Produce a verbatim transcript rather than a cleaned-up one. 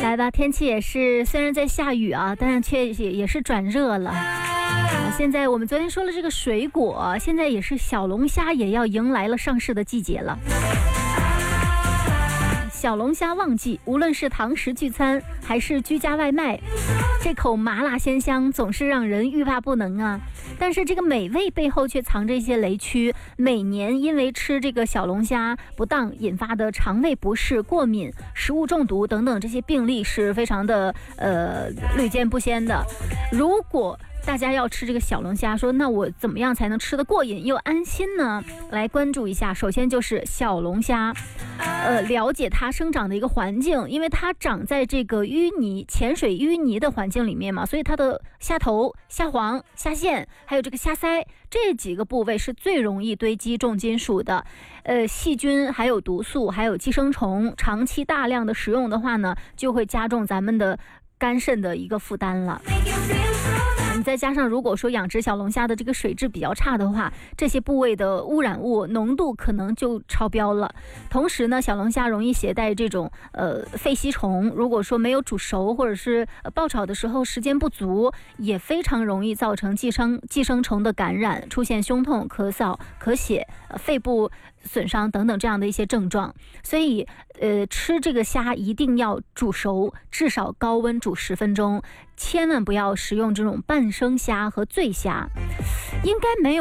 来吧，天气也是虽然在下雨啊，但是却也也是转热了。啊，现在我们昨天说了这个水果，现在也是小龙虾也要迎来了上市的季节了。小龙虾旺季，无论是堂食聚餐还是居家外卖，这口麻辣鲜香总是让人欲罢不能啊。但是这个美味背后却藏着一些雷区，每年因为吃这个小龙虾不当引发的肠胃不适、过敏、食物中毒等等这些病例是非常的呃屡见不鲜的。如果大家要吃这个小龙虾，说那我怎么样才能吃得过瘾又安心呢？来关注一下，首先就是小龙虾，呃，了解它生长的一个环境，因为它长在这个淤泥、浅水淤泥的环境里面嘛，所以它的虾头、虾黄、虾线，还有这个虾鳃这几个部位是最容易堆积重金属的。呃，细菌、还有毒素、还有寄生虫，长期大量的食用的话呢，就会加重咱们的肝肾的一个负担了。你再加上如果说养殖小龙虾的这个水质比较差的话，这些部位的污染物浓度可能就超标了。同时呢，小龙虾容易携带这种呃肺吸虫，如果说没有煮熟或者是、呃、爆炒的时候时间不足，也非常容易造成寄生寄生虫的感染，出现胸痛、咳嗽、咳血、呃、肺部损伤等等这样的一些症状。所以呃，吃这个虾一定要煮熟，至少高温煮十分钟，千万不要食用这种半生虾和醉虾，应该没有